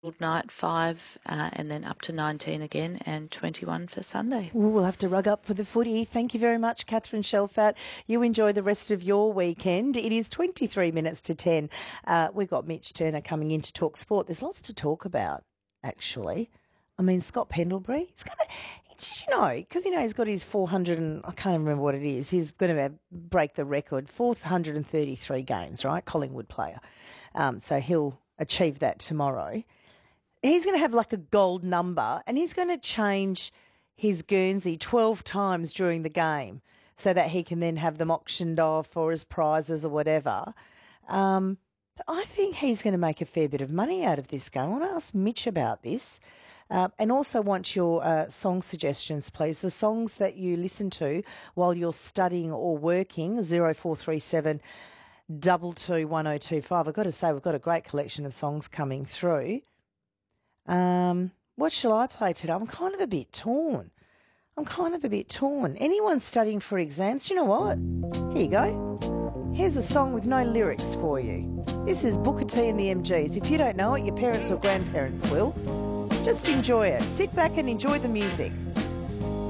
night 5 and then up to 19 again and 21 for Sunday. We'll have to rug up for the footy. Thank you very much, Catherine Shelfat. You enjoy the rest of your weekend. It is 23 minutes to 10. We've got Mitch Turner coming in to talk sport. There's lots to talk about, actually. I mean, Scott Pendlebury, he's going to, because, he's got his 400 and I can't remember what it is. He's going to break the record, 433 games, right? Collingwood player. So he'll achieve that tomorrow. He's going to have like a gold number and he's going to change his Guernsey 12 times during the game so that he can then have them auctioned off or as prizes or whatever. But I think he's going to make a fair bit of money out of this game. I want to ask Mitch about this and also want your song suggestions, please. The songs that you listen to while you're studying or working, 0437 22 1025. I've got to say, we've got a great collection of songs coming through. What shall I play today? I'm kind of a bit torn. Anyone studying for exams, do you know what? Here you go. Here's a song with no lyrics for you. This is Booker T and the MGs. If you don't know it, your parents or grandparents will. Just enjoy it. Sit back and enjoy the music.